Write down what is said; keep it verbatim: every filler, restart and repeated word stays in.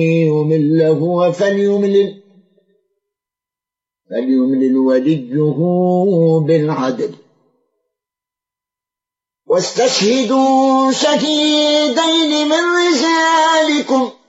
يمله فليملل فليملل وليه بالعدل واستشهدوا شهيدين من رجالكم